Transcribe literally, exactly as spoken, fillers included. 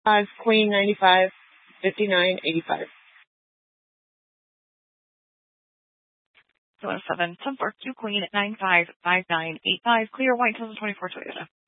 Five, Queen, ninety-five, fifty-nine, eighty-five. seven seven, Sun four Q Queen at nine five five nine eight five, clear white twenty twenty-four Toyota.